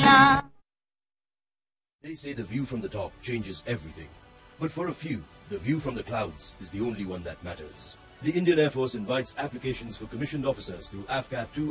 Krishna. They say the view from the top changes everything. But for a few, the view from the clouds is the only one that matters. The Indian Air Force invites applications for commissioned officers through AFCAT 2